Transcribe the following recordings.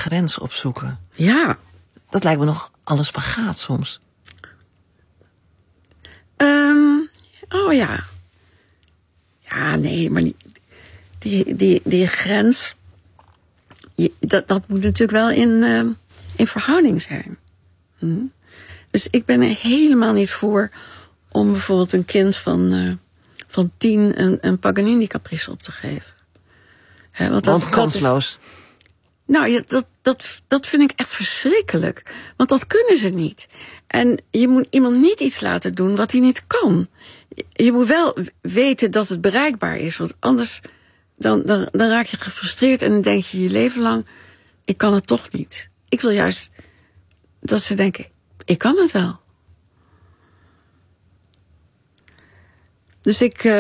grens opzoeken. Ja. Dat lijkt me nog alles spagaat soms. Oh ja. Ja, nee, maar die grens... Dat moet natuurlijk wel in verhouding zijn. Dus ik ben er helemaal niet voor om bijvoorbeeld een kind van 10 een Paganini-caprice op te geven. Want kansloos. Dat vind ik echt verschrikkelijk. Want dat kunnen ze niet. En je moet iemand niet iets laten doen wat hij niet kan. Je moet wel weten dat het bereikbaar is. Want anders dan raak je gefrustreerd en dan denk je je leven lang... ik kan het toch niet. Ik wil juist dat ze denken, ik kan het wel. Dus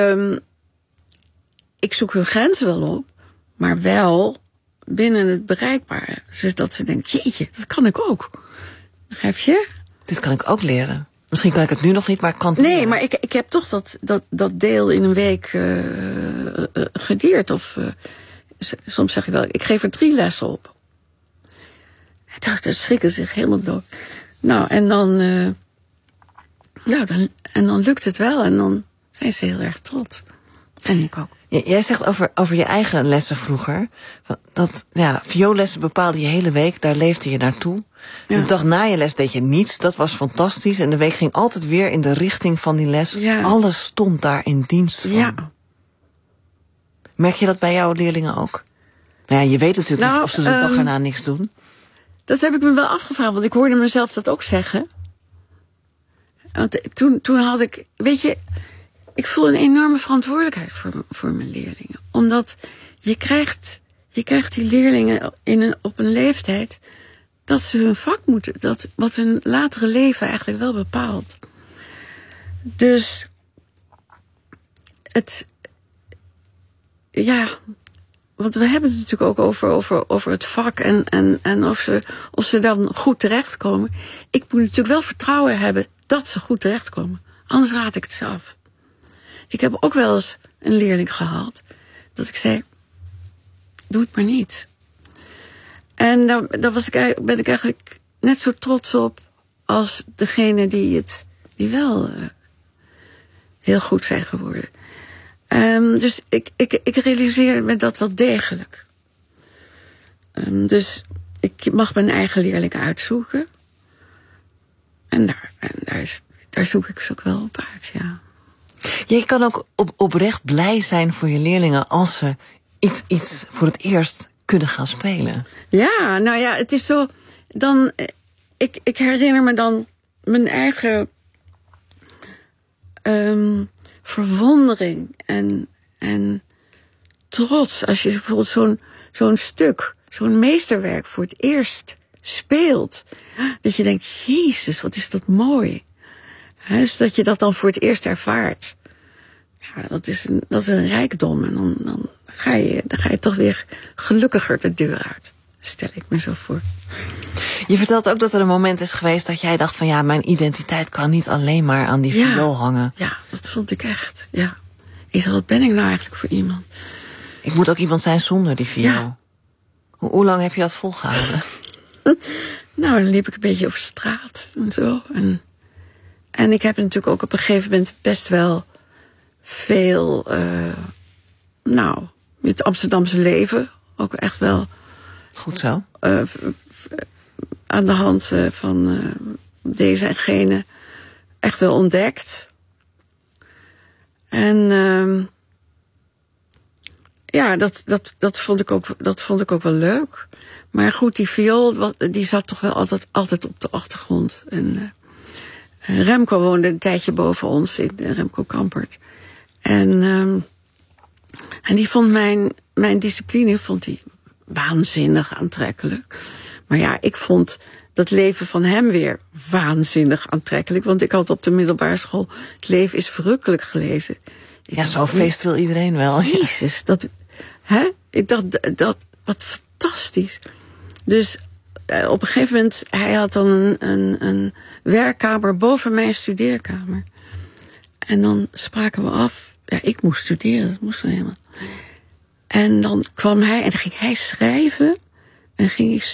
ik zoek hun grenzen wel op, maar wel binnen het bereikbare. Zodat ze denken, jeetje, dat kan ik ook. Begrijp je? Dit kan ik ook leren. Misschien kan ik het nu nog niet, maar ik kan het leren. Nee, maar ik heb toch dat deel in een week geleerd. Of soms zeg ik wel, ik geef er 3 lessen op. En dan schrikken ze zich helemaal dood. Nou, en dan lukt het wel. En dan zijn ze heel erg trots. En ik ook. Jij zegt over je eigen lessen vroeger. Dat vioollessen bepaalde je hele week. Daar leefde je naartoe. Ja. De dag na je les deed je niets. Dat was fantastisch. En de week ging altijd weer in de richting van die les. Ja. Alles stond daar in dienst van. Ja. Merk je dat bij jouw leerlingen ook? Nou ja, je weet natuurlijk niet of ze de dag erna niks doen. Dat heb ik me wel afgevraagd. Want ik hoorde mezelf dat ook zeggen. Want toen had ik... Weet je... Ik voel een enorme verantwoordelijkheid voor mijn leerlingen. Omdat je krijgt die leerlingen op een leeftijd... dat ze hun vak moeten... wat hun latere leven eigenlijk wel bepaalt. Dus... Want we hebben het natuurlijk ook over het vak... en of ze dan goed terechtkomen. Ik moet natuurlijk wel vertrouwen hebben... dat ze goed terechtkomen. Anders raad ik het ze af. Ik heb ook wel eens een leerling gehad... dat ik zei... doe het maar niet. En daar ben ik eigenlijk net zo trots op... als degene die wel heel goed zijn geworden. Dus ik realiseer me dat wel degelijk. Dus ik mag mijn eigen leerlingen uitzoeken. En daar zoek ik ze ook wel op uit, ja. Je kan ook oprecht blij zijn voor je leerlingen... als ze iets voor het eerst kunnen gaan spelen. Ja, nou ja, het is zo... Ik herinner me dan mijn eigen... verwondering en trots. Als je bijvoorbeeld zo'n stuk, zo'n meesterwerk voor het eerst speelt. Dat je denkt, Jezus, wat is dat mooi. Dus dat je dat dan voor het eerst ervaart. Ja, dat is een rijkdom. En dan ga je toch weer gelukkiger de deur uit. Stel ik me zo voor. Je vertelt ook dat er een moment is geweest dat jij dacht van... ja, mijn identiteit kan niet alleen maar aan die viool hangen. Ja, dat vond ik echt. Ja. Ik dacht, wat ben ik nou eigenlijk voor iemand? Ik moet ook iemand zijn zonder die viool. Ja. Hoe lang heb je dat volgehouden? Nou, dan liep ik een beetje over straat en zo. En ik heb natuurlijk ook op een gegeven moment best wel veel... het Amsterdamse leven ook echt wel... Goed zo. Aan de hand van deze en gene echt wel ontdekt. En dat vond ik ook wel leuk. Maar goed, die viool, die zat toch wel altijd op de achtergrond. En Remco woonde een tijdje boven ons, Remco Kampert. En die vond mijn discipline waanzinnig aantrekkelijk. Maar ja, ik vond dat leven van hem weer waanzinnig aantrekkelijk. Want ik had op de middelbare school Het leven is verrukkelijk gelezen. Zo'n feest wil iedereen wel. Jezus, ik dacht, wat fantastisch. Dus op een gegeven moment, hij had dan een werkkamer boven mijn studeerkamer. En dan spraken we af. Ja, ik moest studeren, dat moest wel helemaal. En dan kwam hij en dan ging hij schrijven. En ging ik